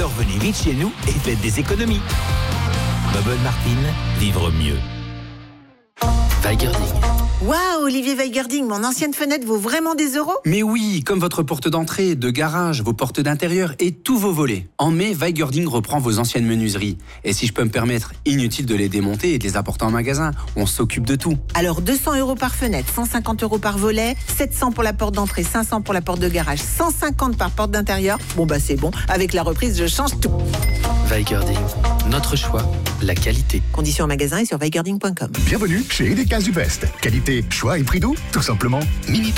Alors venez vite chez nous et faites des économies. Bubble Martin, vivre mieux. Weigerding. Waouh, Olivier Weigerding, mon ancienne fenêtre vaut vraiment des euros? Mais oui, comme votre porte d'entrée, de garage, vos portes d'intérieur et tous vos volets. En mai, Weigerding reprend vos anciennes menuiseries. Et si je peux me permettre, inutile de les démonter et de les apporter en magasin. On s'occupe de tout. Alors 200 € par fenêtre, 150 € par volet, 700 pour la porte d'entrée, 500 pour la porte de garage, 150 par porte d'intérieur. Bon bah c'est bon, avec la reprise je change tout. Weigerding, notre choix, la qualité. Conditions en magasin et sur weigerding.com. Bienvenue chez Edeka Subest. Qualité, choix et prix doux, tout simplement. Mini